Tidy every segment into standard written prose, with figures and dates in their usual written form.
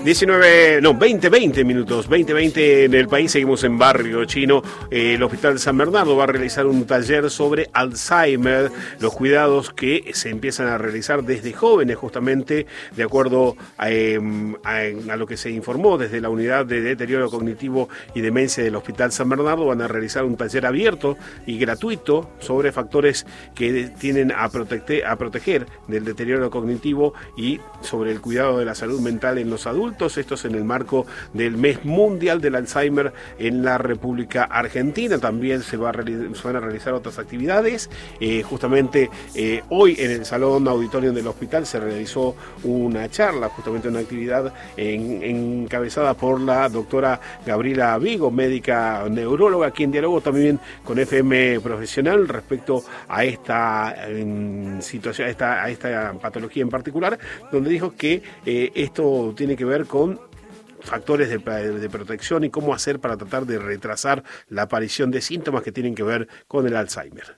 20 minutos, 20 en el país, seguimos en Barrio Chino. El Hospital San Bernardo va a realizar un taller sobre Alzheimer, los cuidados que se empiezan a realizar desde jóvenes, justamente de acuerdo a lo que se informó desde la Unidad de Deterioro Cognitivo y Demencia del Hospital San Bernardo. Van a realizar un taller abierto y gratuito sobre factores que tienen a proteger del deterioro cognitivo y sobre el cuidado de la salud mental en los adultos. Esto es en el marco del Mes Mundial del Alzheimer en la República Argentina. También se van a realizar otras actividades. Justamente hoy en el Salón Auditorio del Hospital se realizó una charla, justamente una actividad encabezada por la doctora Gabriela Vigo, médica neuróloga, quien dialogó también con FM Profesional respecto a esta situación, a esta patología en particular, donde dijo que esto tiene que ver con factores de protección y cómo hacer para tratar de retrasar la aparición de síntomas que tienen que ver con el Alzheimer.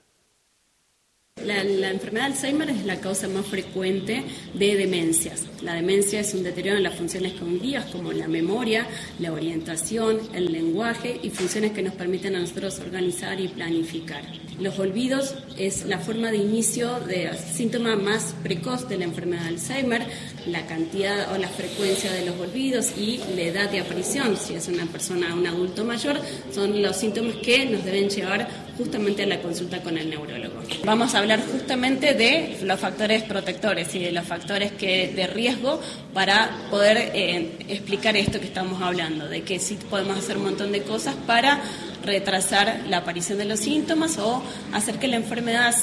La enfermedad de Alzheimer es la causa más frecuente de demencias. La demencia es un deterioro en las funciones cognitivas como la memoria, la orientación, el lenguaje y funciones que nos permiten a nosotros organizar y planificar. Los olvidos es la forma de inicio de síntoma más precoz de la enfermedad de Alzheimer. La cantidad o la frecuencia de los olvidos y la edad de aparición, si es una persona, un adulto mayor, son los síntomas que nos deben llevar justamente a la consulta con el neurólogo. Vamos a hablar justamente de los factores protectores y de los factores de riesgo para poder explicar esto que estamos hablando, de que sí podemos hacer un montón de cosas para retrasar la aparición de los síntomas o hacer que la enfermedad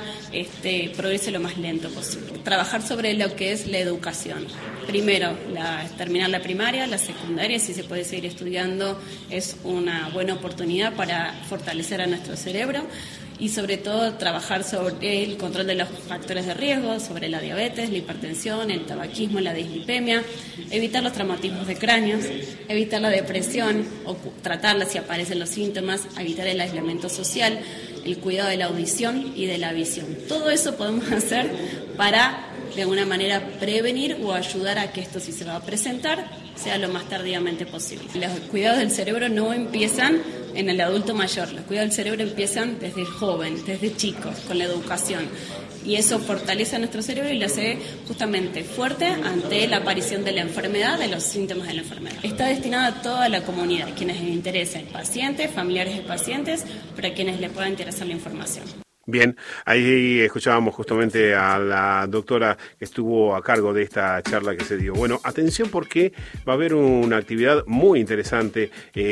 progrese lo más lento posible. Trabajar sobre lo que es la educación. Primero, terminar la primaria, la secundaria, si se puede seguir estudiando, es una buena oportunidad para fortalecer a nuestro cerebro y sobre todo trabajar sobre el control de los factores de riesgo, sobre la diabetes, la hipertensión, el tabaquismo, la dislipemia, evitar los traumatismos de cráneos, evitar la depresión o tratarla si aparecen los síntomas, evitar el aislamiento social, el cuidado de la audición y de la visión. Todo eso podemos hacer para de alguna manera prevenir o ayudar a que esto, si se va a presentar, sea lo más tardíamente posible. Los cuidados del cerebro no empiezan en el adulto mayor, los cuidados del cerebro empiezan desde joven, desde chicos, con la educación. Y eso fortalece a nuestro cerebro y lo hace justamente fuerte ante la aparición de la enfermedad, de los síntomas de la enfermedad. Está destinado a toda la comunidad, quienes les interesen, pacientes, familiares de pacientes, para quienes les pueda interesar la información. Bien, ahí escuchábamos justamente a la doctora que estuvo a cargo de esta charla que se dio. Bueno, atención porque va a haber una actividad muy interesante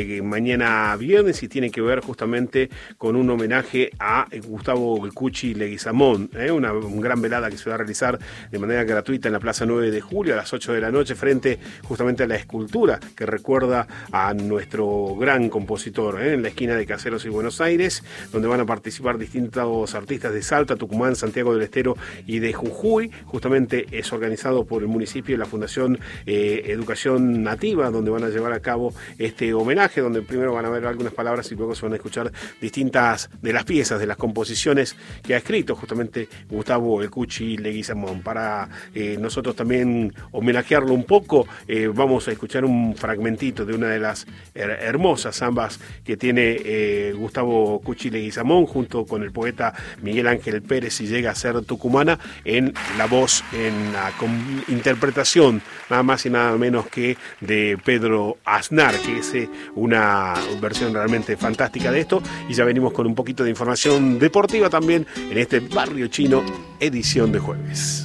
mañana viernes y tiene que ver justamente con un homenaje a Gustavo Cuchi Leguizamón, una gran velada que se va a realizar de manera gratuita en la Plaza 9 de Julio a las 8 de la noche frente justamente a la escultura que recuerda a nuestro gran compositor en la esquina de Caseros y Buenos Aires, donde van a participar distintos artistas de Salta, Tucumán, Santiago del Estero y de Jujuy. Justamente es organizado por el municipio y la Fundación Educación Nativa, donde van a llevar a cabo este homenaje, donde primero van a ver algunas palabras y luego se van a escuchar distintas de las piezas, de las composiciones que ha escrito justamente Gustavo El Cuchi Leguizamón. Para nosotros también homenajearlo un poco, vamos a escuchar un fragmentito de una de las hermosas zambas que tiene Gustavo Cuchi Leguizamón junto con el poeta Miguel Ángel Pérez, si llega a ser tucumana, en la voz, en la interpretación nada más y nada menos que de Pedro Aznar, que es una versión realmente fantástica de esto. Y ya venimos con un poquito de información deportiva también en este Barrio Chino, edición de jueves.